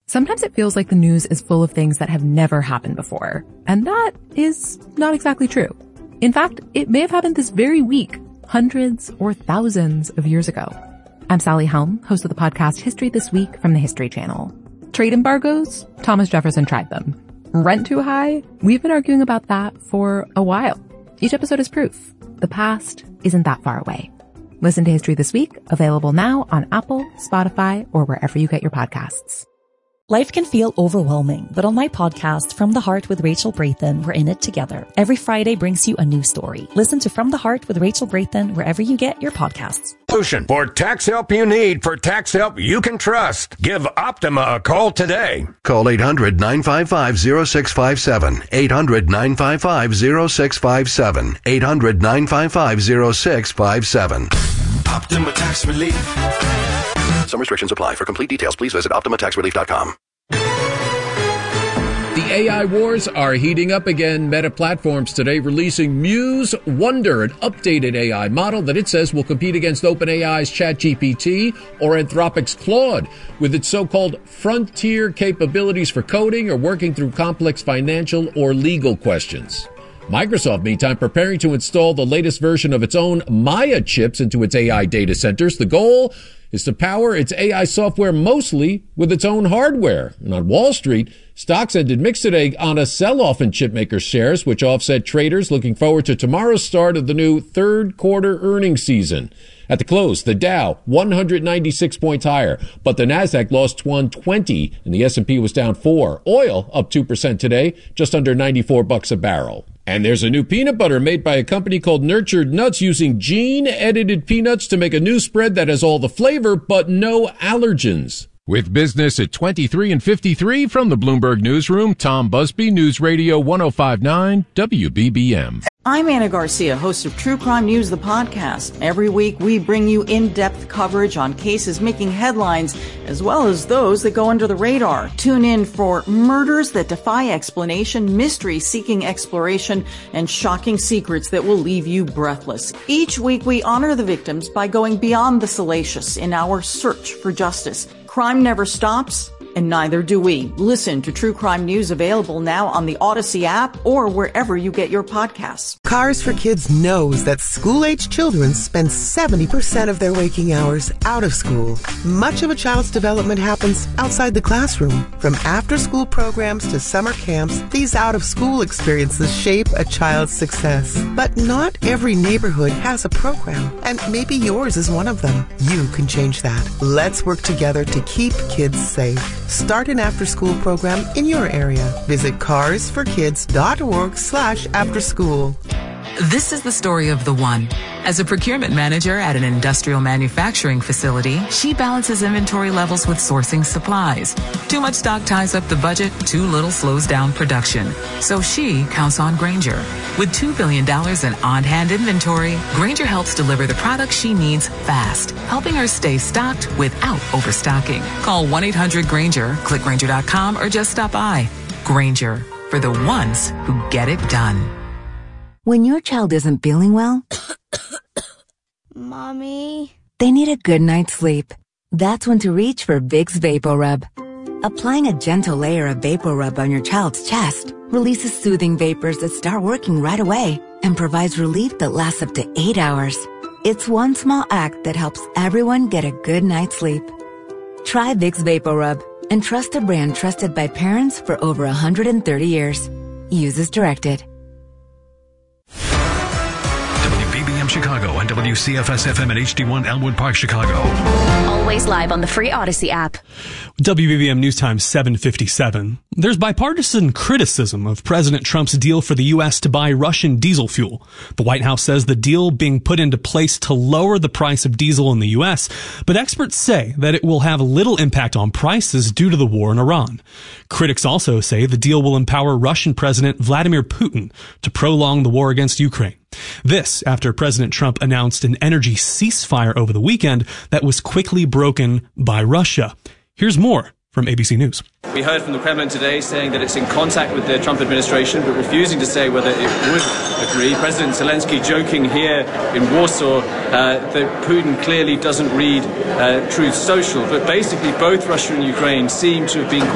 Sometimes it feels like the news is full of things that have never happened before, and that is not exactly true. In fact, it may have happened this very week, hundreds or thousands of years ago. I'm Sally Helm, host of the podcast History This Week from the History Channel. Trade embargoes? Thomas Jefferson tried them. Rent too high? We've been arguing about that for a while. Each episode is proof. The past isn't that far away. Listen to History This Week, available now on Apple, Spotify, or wherever you get your podcasts. Life can feel overwhelming, but on my podcast, From the Heart with Rachel Brathen, we're in it together. Every Friday brings you a new story. Listen to From the Heart with Rachel Brathen wherever you get your podcasts. Solution for tax help you need, for tax help you can trust. Give Optima a call today. Call 800-955-0657. 800-955-0657. 800-955-0657. Optima Tax Relief. Some restrictions apply. For complete details, please visit OptimaTaxRelief.com. The AI wars are heating up again. Meta Platforms today releasing Muse Wonder, an updated AI model that it says will compete against OpenAI's ChatGPT or Anthropic's Claude with its so-called frontier capabilities for coding or working through complex financial or legal questions. Microsoft, meantime, preparing to install the latest version of its own Maya chips into its AI data centers. The goal is to power its AI software mostly with its own hardware. And on Wall Street, stocks ended mixed today on a sell-off in chipmaker shares, which offset traders looking forward to tomorrow's start of the new third quarter earnings season. At the close, the Dow 196 points higher, but the Nasdaq lost 120 and the S&P was down 4. Oil up 2% today, just under $94 a barrel. And there's a new peanut butter made by a company called Nurtured Nuts using gene-edited peanuts to make a new spread that has all the flavor but no allergens. With business at 23 and 53 from the Bloomberg Newsroom, Tom Busby, News Radio 105.9 WBBM. I'm Anna Garcia, host of True Crime News, the podcast. Every week, we bring you in-depth coverage on cases making headlines, as well as those that go under the radar. Tune in for murders that defy explanation, mystery seeking exploration, and shocking secrets that will leave you breathless. Each week, we honor the victims by going beyond the salacious in our search for justice. Crime never stops, and neither do we. Listen to True Crime News, available now on the Odyssey app or wherever you get your podcasts. Cars for Kids knows that school-age children spend 70% of their waking hours out of school. Much of a child's development happens outside the classroom. From after-school programs to summer camps, these out-of-school experiences shape a child's success. But not every neighborhood has a program, and maybe yours is one of them. You can change that. Let's work together to keep kids safe. Start an after-school program in your area. Visit carsforkids.org/afterschool. This is the story of the one. As a procurement manager at an industrial manufacturing facility, she balances inventory levels with sourcing supplies. Too much stock ties up the budget, too little slows down production. So she counts on Grainger. With $2 billion in on-hand inventory, Grainger helps deliver the products she needs fast, helping her stay stocked without overstocking. Call 1-800-GRAINGER, click Grainger.com, or just stop by. Grainger, for the ones who get it done. When your child isn't feeling well, Mommy, they need a good night's sleep. That's when to reach for Vicks VapoRub. Applying a gentle layer of VapoRub on your child's chest releases soothing vapors that start working right away and provides relief that lasts up to 8 hours. It's one small act that helps everyone get a good night's sleep. Try Vicks VapoRub and trust a brand trusted by parents for over 130 years. Use as directed. WBBM Chicago and WCFS-FM and HD1 Elmwood Park, Chicago. Always live on the free Odyssey app. WBBM News Time 7:57. There's bipartisan criticism of President Trump's deal for the U.S. to buy Russian diesel fuel. The White House says the deal being put into place to lower the price of diesel in the U.S., but experts say that it will have little impact on prices due to the war in Iran. Critics also say the deal will empower Russian President Vladimir Putin to prolong the war against Ukraine. This after President Trump announced an energy ceasefire over the weekend that was quickly broken by Russia. Here's more from ABC News. We heard from the Kremlin today saying that it's in contact with the Trump administration, but refusing to say whether it would agree. President Zelensky joking here in Warsaw that Putin clearly doesn't read Truth Social. But basically, both Russia and Ukraine seem to have been